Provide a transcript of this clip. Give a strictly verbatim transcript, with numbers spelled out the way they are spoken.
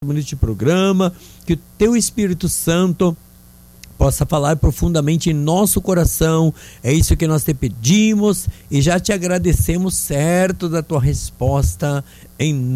neste programa, que o teu Espírito Santo possa falar profundamente em nosso coração. É isso que nós te pedimos e já te agradecemos, certo, da tua resposta em